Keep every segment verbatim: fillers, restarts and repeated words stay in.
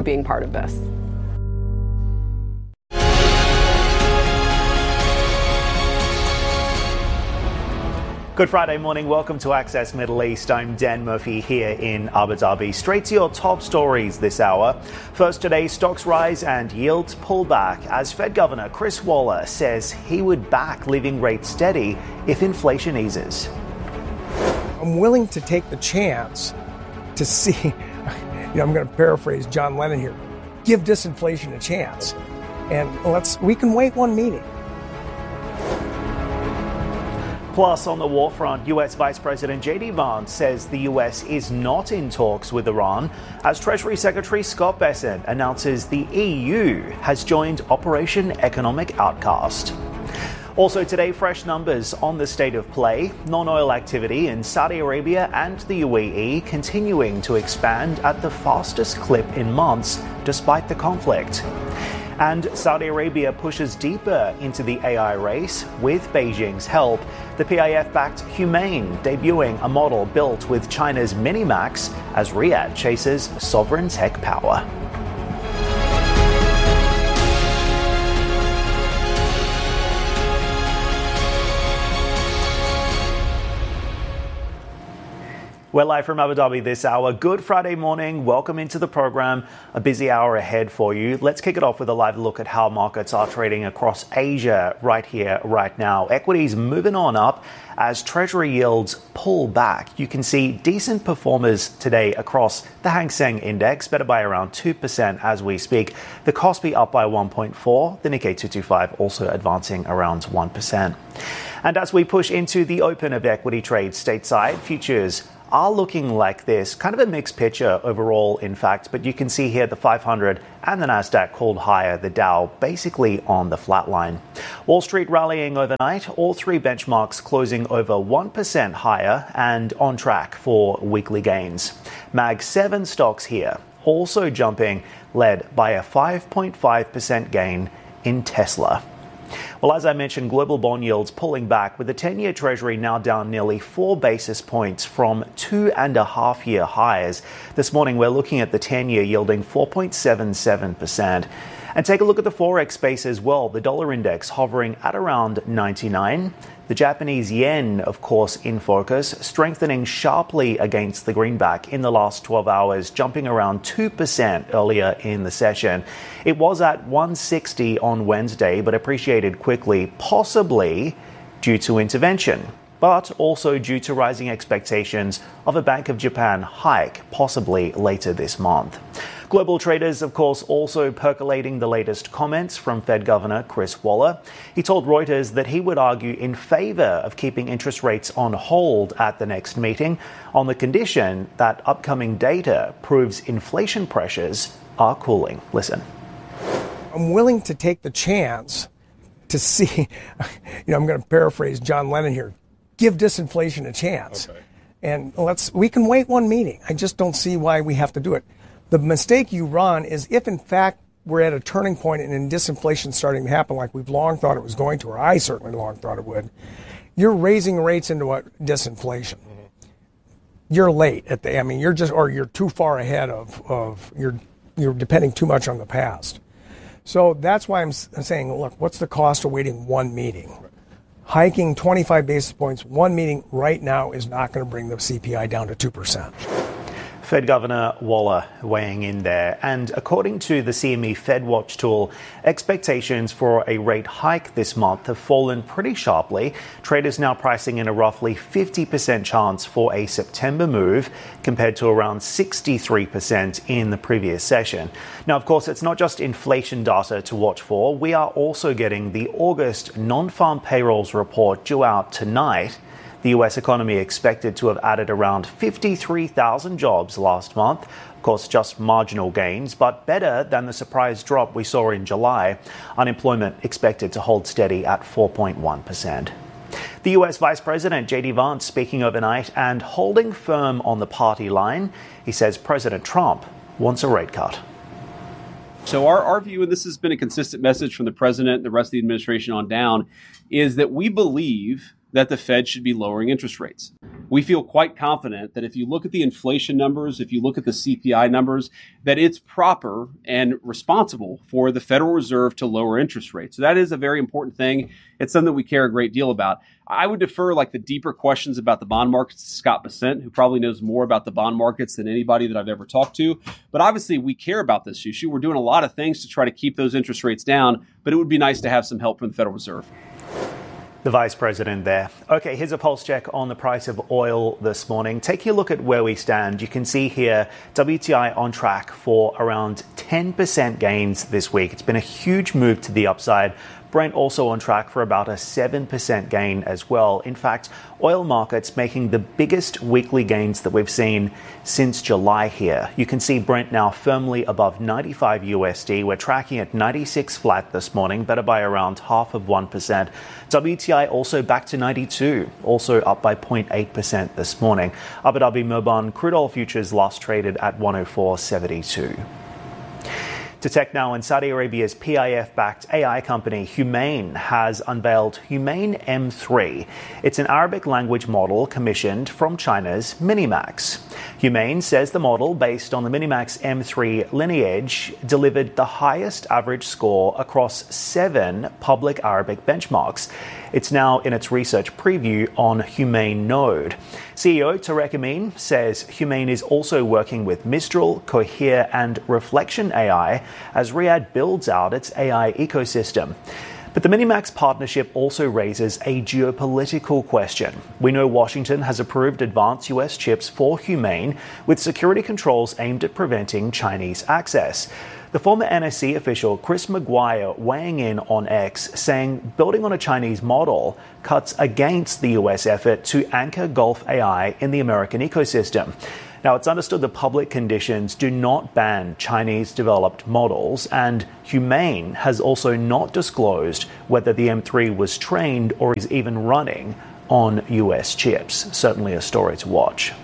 being part of this. Good Friday morning. Welcome to Access Middle East. I'm Dan Murphy here in Abu Dhabi. Straight to your top stories this hour. First today, stocks rise and yields pull back as Fed Governor Chris Waller says he would back leaving rates steady if inflation eases. I'm willing to take the chance to see, you know, I'm going to paraphrase John Lennon here, give disinflation a chance. And let's, we can wait one meeting. Plus, on the war front, U S Vice President J D Vance says the U S is not in talks with Iran as Treasury Secretary Scott Bessent announces the E U has joined Operation Economic Outcast. Also today, fresh numbers on the state of play, non-oil activity in Saudi Arabia and the U A E continuing to expand at the fastest clip in months despite the conflict. And Saudi Arabia pushes deeper into the A I race with Beijing's help. The P I F-backed Humane debuting a model built with China's Minimax as Riyadh chases sovereign tech power. We're live from Abu Dhabi this hour. Good Friday morning. Welcome into the program. A busy hour ahead for you. Let's kick it off with a live look at how markets are trading across Asia right here, right now. Equities moving on up as Treasury yields pull back. You can see decent performers today across the Hang Seng Index, better by around two percent as we speak. The Kospi up by one point four. The Nikkei two twenty-five also advancing around one percent. And as we push into the open of equity trades stateside, futures are looking like this. Kind of a mixed picture overall, in fact, but you can see here the five hundred and the Nasdaq called higher, the Dow basically on the flat line. Wall Street rallying overnight, all three benchmarks closing over one percent higher and on track for weekly gains. Mag seven stocks here also jumping, led by a five point five percent gain in Tesla. Well, as I mentioned, global bond yields pulling back with the ten-year Treasury now down nearly four basis points from two and a half year highs. This morning, we're looking at the ten-year yielding four point seven seven percent. And take a look at the Forex space as well. The dollar index hovering at around ninety-nine. The Japanese yen, of course, in focus, strengthening sharply against the greenback in the last twelve hours, jumping around two percent earlier in the session. It was at one sixty on Wednesday, but appreciated quickly, possibly due to intervention, but also due to rising expectations of a Bank of Japan hike, possibly later this month. Global traders, of course, also percolating the latest comments from Fed Governor Chris Waller. He told Reuters that he would argue in favor of keeping interest rates on hold at the next meeting on the condition that upcoming data proves inflation pressures are cooling. Listen. I'm willing to take the chance to see, you know, I'm going to paraphrase John Lennon here, give disinflation a chance. Okay. And let's, we can wait one meeting. I just don't see why we have to do it. The mistake you run is if, in fact, we're at a turning point and disinflation starting to happen like we've long thought it was going to, or I certainly long thought it would, you're raising rates into what disinflation. Mm-hmm. You're late at the, I mean, you're just, or you're too far ahead of, of you're, you're depending too much on the past. So that's why I'm, I'm saying, look, what's the cost of waiting one meeting? Right. Hiking twenty-five basis points, one meeting right now is not going to bring the C P I down to two percent. Fed Governor Waller weighing in there. And according to the C M E FedWatch tool, expectations for a rate hike this month have fallen pretty sharply. Traders now pricing in a roughly fifty percent chance for a September move compared to around sixty-three percent in the previous session. Now, of course, it's not just inflation data to watch for. We are also getting the August non-farm payrolls report due out tonight. The U S economy expected to have added around fifty-three thousand jobs last month. Of course, just marginal gains, but better than the surprise drop we saw in July. Unemployment expected to hold steady at four point one percent. The U S Vice President J D Vance speaking overnight and holding firm on the party line. He says President Trump wants a rate cut. So our, our view, and this has been a consistent message from the president and the rest of the administration on down, is that we believe that the Fed should be lowering interest rates. we feel quite confident that if you look at the inflation numbers, if you look at the C P I numbers, that it's proper and responsible for the Federal Reserve to lower interest rates. So that is a very important thing. It's something that we care a great deal about. I would defer like the deeper questions about the bond markets to Scott Bessent, who probably knows more about the bond markets than anybody that I've ever talked to. But obviously, we care about this issue. We're doing a lot of things to try to keep those interest rates down, but it would be nice to have some help from the Federal Reserve. The Vice President there. Okay, here's a pulse check on the price of oil this morning. Taking a look at where we stand, you can see here W T I on track for around ten percent gains this week. It's been a huge move to the upside. Brent also on track for about a seven percent gain as well. In fact, oil markets making the biggest weekly gains that we've seen since July here. You can see Brent now firmly above ninety-five U S D. We're tracking at ninety-six flat this morning, better by around half of one percent. W T I also back to ninety-two, also up by zero point eight percent this morning. Abu Dhabi Mobile crude oil futures last traded at one oh four seventy-two. To tech now, and Saudi Arabia's P I F-backed A I company Humane has unveiled Humane M three. It's an Arabic language model commissioned from China's Minimax. Humane says the model, based on the Minimax M three lineage, delivered the highest average score across seven public Arabic benchmarks. It's now in its research preview on Humane Node. C E O Tarek Amin says Humane is also working with Mistral, Cohere and Reflection A I as Riyadh builds out its A I ecosystem. But the Minimax partnership also raises a geopolitical question. We know Washington has approved advanced U S chips for Humane with security controls aimed at preventing Chinese access. The former N S C official Chris Maguire weighing in on X, saying building on a Chinese model cuts against the U S effort to anchor Gulf A I in the American ecosystem. Now, it's understood the public conditions do not ban Chinese-developed models, and Humane has also not disclosed whether the M three was trained or is even running on U S chips. Certainly a story to watch.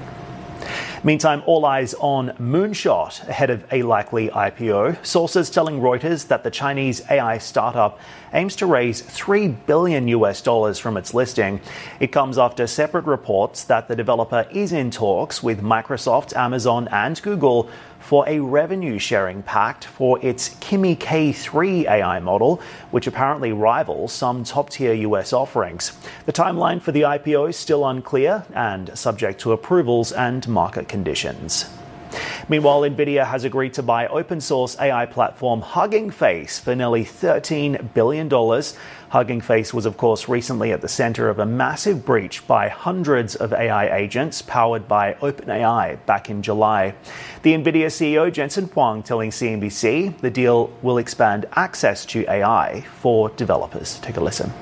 Meantime, all eyes on Moonshot ahead of a likely I P O. Sources telling Reuters that the Chinese A I startup aims to raise three billion U S dollars from its listing. It comes after separate reports that the developer is in talks with Microsoft, Amazon and Google for a revenue-sharing pact for its Kimi K three A I model, which apparently rivals some top-tier U S offerings. The timeline for the I P O is still unclear and subject to approvals and market conditions. Meanwhile, NVIDIA has agreed to buy open-source A I platform Hugging Face for nearly thirteen billion dollars. Hugging Face was, of course, recently at the center of a massive breach by hundreds of A I agents powered by OpenAI back in July. The NVIDIA C E O Jensen Huang telling C N B C the deal will expand access to A I for developers. Take a listen.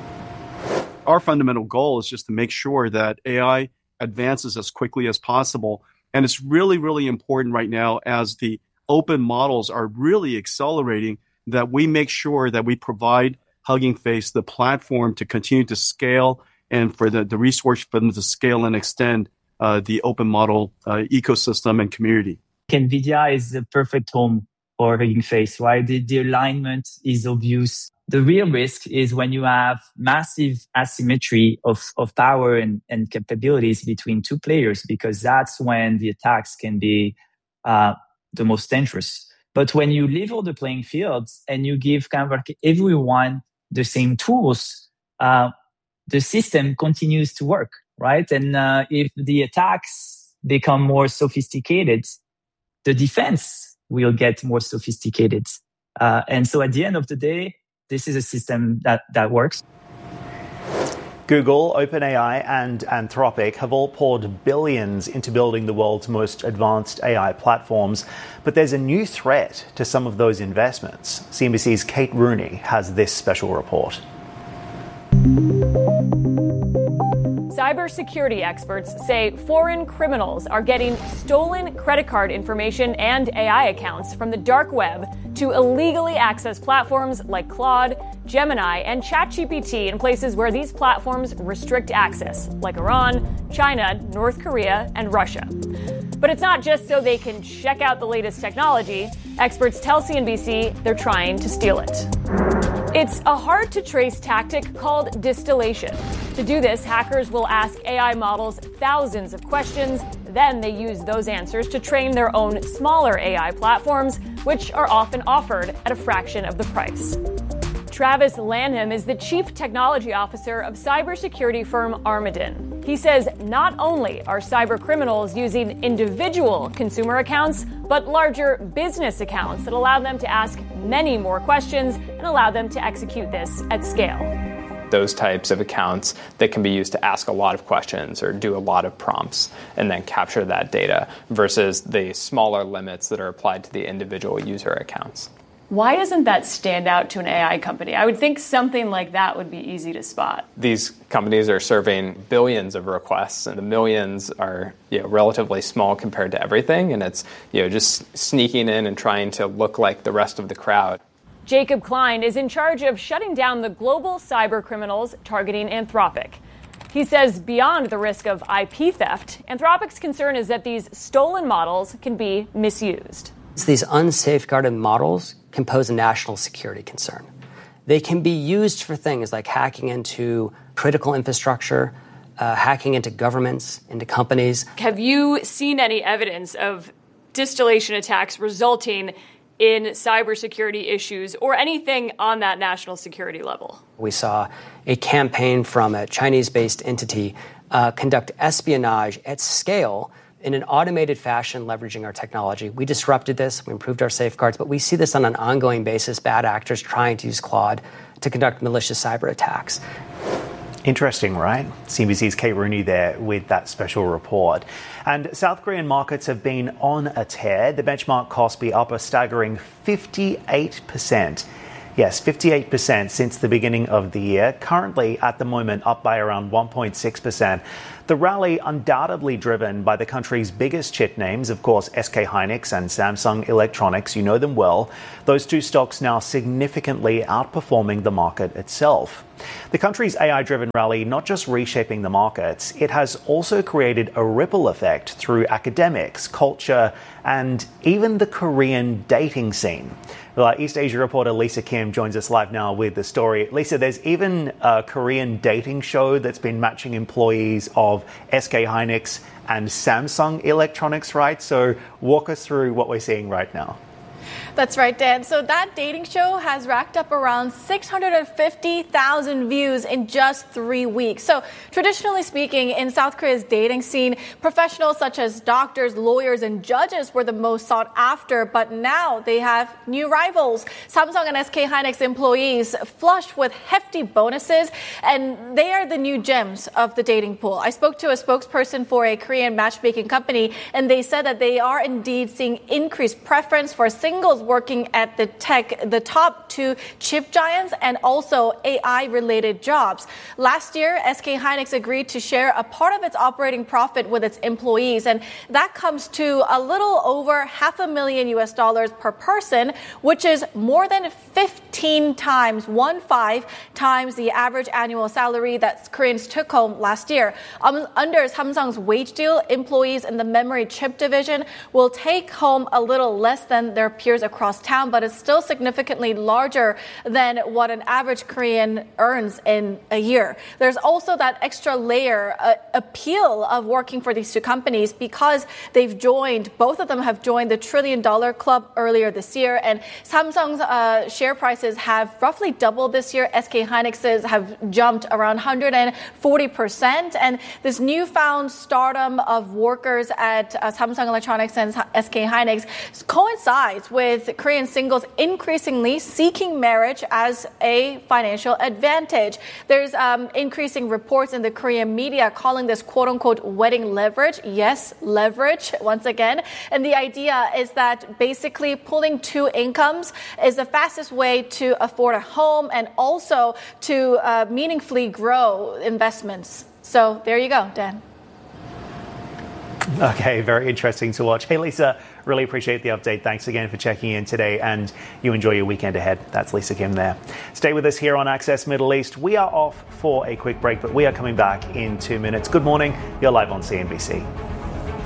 Our fundamental goal is just to make sure that A I advances as quickly as possible. And it's really, really important right now as the open models are really accelerating that we make sure that we provide Hugging Face the platform to continue to scale and for the, the resource for them to scale and extend uh, the open model uh, ecosystem and community. NVIDIA is the perfect home for Hugging Face, right? The, the alignment is obvious. The real risk is when you have massive asymmetry of, of power and, and capabilities between two players, because that's when the attacks can be uh, the most dangerous. But when you level the playing fields and you give kind of like everyone the same tools, uh, the system continues to work, right? And uh, if the attacks become more sophisticated, the defense will get more sophisticated. Uh, and so at the end of the day, this is a system that, that works. Google, OpenAI and Anthropic have all poured billions into building the world's most advanced A I platforms, but there's a new threat to some of those investments. C N B C's Kate Rooney has this special report. Cybersecurity experts say foreign criminals are getting stolen credit card information and A I accounts from the dark web to illegally access platforms like Claude, Gemini, and ChatGPT in places where these platforms restrict access, like Iran, China, North Korea, and Russia. But it's not just so they can check out the latest technology. Experts tell C N B C they're trying to steal it. It's a hard-to-trace tactic called distillation. To do this, hackers will ask A I models thousands of questions. Then they use those answers to train their own smaller A I platforms, which are often offered at a fraction of the price. Travis Lanham is the Chief Technology Officer of cybersecurity firm Armaden. He says not only are cyber criminals using individual consumer accounts, but larger business accounts that allow them to ask many more questions and allow them to execute this at scale. Those types of accounts that can be used to ask a lot of questions or do a lot of prompts and then capture that data versus the smaller limits that are applied to the individual user accounts. Why doesn't that stand out to an A I company? I would think something like that would be easy to spot. These companies are serving billions of requests, and the millions are, you know, relatively small compared to everything, and it's, you know, just sneaking in and trying to look like the rest of the crowd. Jacob Klein is in charge of shutting down the global cyber criminals targeting Anthropic. He says beyond the risk of I P theft, Anthropic's concern is that these stolen models can be misused. These unsafeguarded models can pose a national security concern. They can be used for things like hacking into critical infrastructure, uh, hacking into governments, into companies. Have you seen any evidence of distillation attacks resulting in cybersecurity issues or anything on that national security level? We saw a campaign from a Chinese-based entity uh, conduct espionage at scale in an automated fashion, leveraging our technology. We disrupted this, we improved our safeguards, but we see this on an ongoing basis, bad actors trying to use Claude to conduct malicious cyber attacks. Interesting, right? C B C's Kate Rooney there with that special report. And South Korean markets have been on a tear. The benchmark Kospi up a staggering fifty-eight percent. Yes, fifty-eight percent since the beginning of the year. Currently, at the moment, up by around one point six percent. The rally undoubtedly driven by the country's biggest chip names, of course, S K Hynix and Samsung Electronics. You know them well. Those two stocks now significantly outperforming the market itself. The country's A I-driven rally not just reshaping the markets, it has also created a ripple effect through academics, culture, and even the Korean dating scene. Well, East Asia reporter Lisa Kim joins us live now with the story. Lisa, there's even a Korean dating show that's been matching employees of S K Hynix and Samsung Electronics, right? So walk us through what we're seeing right now. That's right, Dan. So that dating show has racked up around six hundred fifty thousand views in just three weeks. So traditionally speaking, in South Korea's dating scene, professionals such as doctors, lawyers, and judges were the most sought after. But now they have new rivals. Samsung and S K Hynix employees flushed with hefty bonuses, and they are the new gems of the dating pool. I spoke to a spokesperson for a Korean matchmaking company, and they said that they are indeed seeing increased preference for singles working at the tech, the top two chip giants, and also A I-related jobs. Last year, S K Hynix agreed to share a part of its operating profit with its employees, and that comes to a little over half a million U S dollars per person, which is more than fifteen times, one five times the average annual salary that Koreans took home last year. Um, under Samsung's wage deal, employees in the memory chip division will take home a little less than their peers across town, but it's still significantly larger than what an average Korean earns in a year. There's also that extra layer uh, appeal of working for these two companies because they've joined, both of them have joined the trillion dollar club earlier this year, and Samsung's uh, share prices have roughly doubled this year. S K Hynix's have jumped around one hundred forty percent, and this newfound stardom of workers at uh, Samsung Electronics and S K Hynix coincides with Korean singles increasingly seeking marriage as a financial advantage. There's um, increasing reports in the Korean media calling this quote-unquote wedding leverage. Yes, leverage, once again. And the idea is that basically pulling two incomes is the fastest way to afford a home and also to uh, meaningfully grow investments. So there you go, Dan. Okay, very interesting to watch. Hey, Lisa, really appreciate the update. Thanks again for checking in today, and you enjoy your weekend ahead. That's Lisa Kim there. Stay with us here on Access Middle East. We are off for a quick break, but we are coming back in two minutes. Good morning. You're live on C N B C.